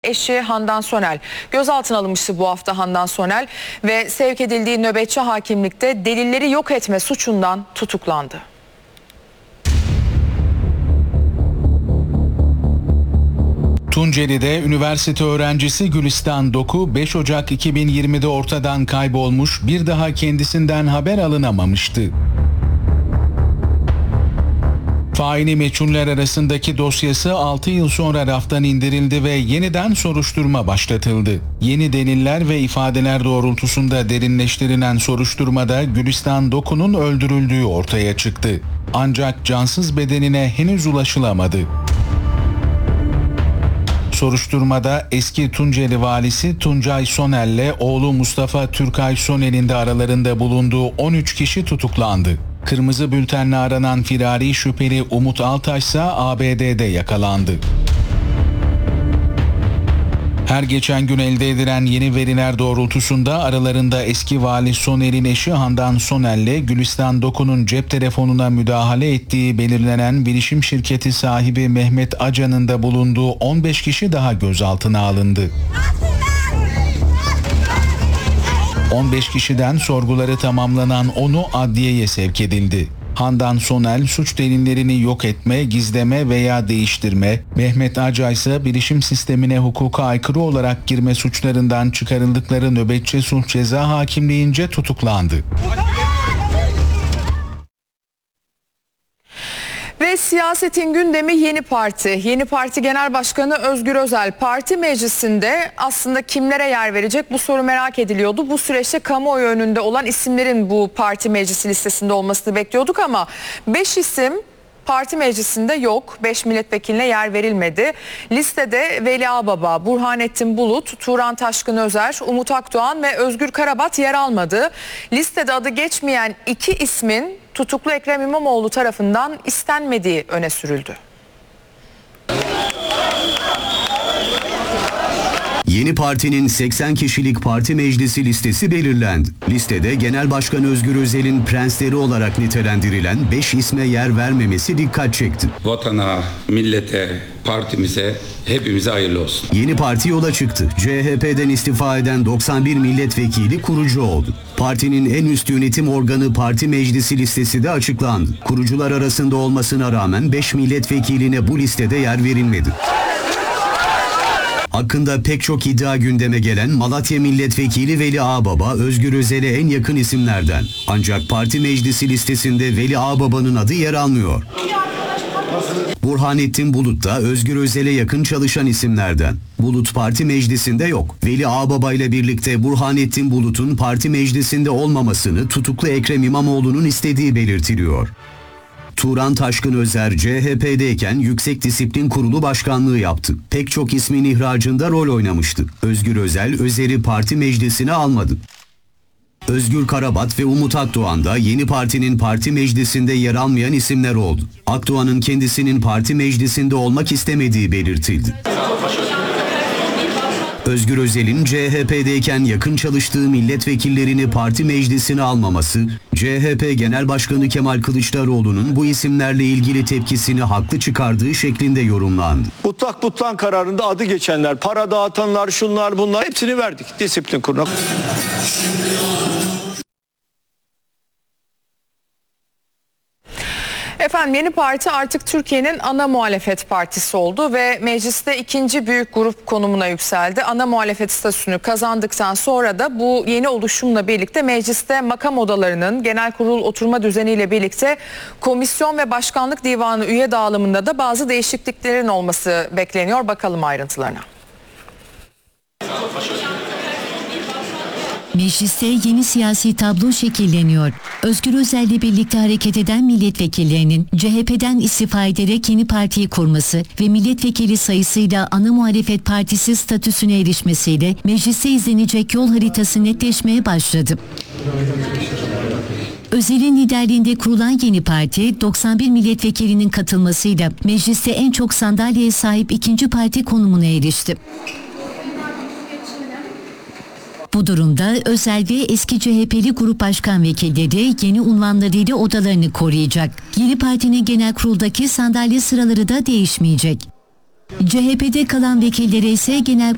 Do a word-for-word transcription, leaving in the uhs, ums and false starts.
eşi Handan Sonel. Gözaltına alınmıştı bu hafta Handan Sonel ve sevk edildiği nöbetçi hakimlikte delilleri yok etme suçundan tutuklandı. Tunceli'de üniversite öğrencisi Gülistan Doku beş Ocak iki bin yirmide ortadan kaybolmuş, bir daha kendisinden haber alınamamıştı. Faili meçhuller arasındaki dosyası altı yıl sonra raftan indirildi ve yeniden soruşturma başlatıldı. Yeni deliller ve ifadeler doğrultusunda derinleştirilen soruşturmada Gülistan Doku'nun öldürüldüğü ortaya çıktı. Ancak cansız bedenine henüz ulaşılamadı. Soruşturmada eski Tunceli valisi Tuncay Sonel'le oğlu Mustafa Türkay Sonel'in de aralarında bulunduğu on üç kişi tutuklandı. Kırmızı bültenle aranan firari şüpheli Umut Altaş ise A B D'de yakalandı. Her geçen gün elde edilen yeni veriler doğrultusunda aralarında eski vali Sonel'in eşi Handan Sonel'le Gülistan Doku'nun cep telefonuna müdahale ettiği belirlenen bilişim şirketi sahibi Mehmet Acan'ın da bulunduğu on beş kişi daha gözaltına alındı. on beş kişiden sorguları tamamlanan onu adliyeye sevk edildi. Handan Sonel suç delillerini yok etme, gizleme veya değiştirme, Mehmet Aca ise bilişim sistemine hukuka aykırı olarak girme suçlarından çıkarıldıkları nöbetçi sulh ceza hakimliğince tutuklandı. Ve siyasetin gündemi Yeni Parti. Yeni Parti Genel Başkanı Özgür Özel parti meclisinde aslında kimlere yer verecek bu soru merak ediliyordu. Bu süreçte kamuoyu önünde olan isimlerin bu parti meclisi listesinde olmasını bekliyorduk ama beş isim parti meclisinde yok. beş milletvekiline yer verilmedi. Listede Veli Ağbaba, Burhanettin Bulut, Turan Taşkın Özer, Umut Akdoğan ve Özgür Karabat yer almadı. Listede adı geçmeyen iki ismin tutuklu Ekrem İmamoğlu tarafından istenmediği öne sürüldü. Yeni Parti'nin seksen kişilik parti meclisi listesi belirlendi. Listede Genel Başkan Özgür Özel'in prensleri olarak nitelendirilen beş isme yer vermemesi dikkat çekti. Vatana, millete, partimize, hepimize hayırlı olsun. Yeni Parti yola çıktı. C H P'den istifa eden doksan bir milletvekili kurucu oldu. Partinin en üst yönetim organı parti meclisi listesi de açıklandı. Kurucular arasında olmasına rağmen beş milletvekiline bu listede yer verilmedi. Hakkında pek çok iddia gündeme gelen Malatya Milletvekili Veli Ağbaba, Özgür Özel'e en yakın isimlerden. Ancak parti meclisi listesinde Veli Ağbaba'nın adı yer almıyor. Burhanettin Bulut da Özgür Özel'e yakın çalışan isimlerden. Bulut parti meclisinde yok. Veli Ağbaba ile birlikte Burhanettin Bulut'un parti meclisinde olmamasını tutuklu Ekrem İmamoğlu'nun istediği belirtiliyor. Turan Taşkın Özer C H P'deyken Yüksek Disiplin Kurulu başkanlığı yaptı. Pek çok ismin ihracında rol oynamıştı. Özgür Özel, Özer'i parti meclisine almadı. Özgür Karabat ve Umut Akdoğan da Yeni Parti'nin parti meclisinde yer almayan isimler oldu. Akdoğan'ın kendisinin parti meclisinde olmak istemediği belirtildi. Özgür Özel'in C H P'deyken yakın çalıştığı milletvekillerini parti meclisine almaması, C H P Genel Başkanı Kemal Kılıçdaroğlu'nun bu isimlerle ilgili tepkisini haklı çıkardığı şeklinde yorumlandı. Mutlak butlan kararında adı geçenler, para dağıtanlar, şunlar bunlar hepsini verdik disiplin kuruluna. Efendim Yeni Parti artık Türkiye'nin ana muhalefet partisi oldu ve mecliste ikinci büyük grup konumuna yükseldi. Ana muhalefet statüsünü kazandıktan sonra da bu yeni oluşumla birlikte mecliste makam odalarının genel kurul oturma düzeniyle birlikte komisyon ve başkanlık divanı üye dağılımında da bazı değişikliklerin olması bekleniyor. Bakalım ayrıntılarına. Mecliste yeni siyasi tablo şekilleniyor. Özgür Özel'le birlikte hareket eden milletvekillerinin C H P'den istifa ederek yeni partiyi kurması ve milletvekili sayısıyla ana muhalefet partisi statüsüne erişmesiyle mecliste izlenecek yol haritası netleşmeye başladı. Özel'in liderliğinde kurulan Yeni Parti, doksan bir milletvekilinin katılmasıyla mecliste en çok sandalyeye sahip ikinci parti konumuna erişti. Bu durumda Özel ve eski C H P'li grup başkan vekilleri yeni unvanlarıyla odalarını koruyacak. Yeni Parti'nin genel kuruldaki sandalye sıraları da değişmeyecek. C H P'de kalan vekillere ise genel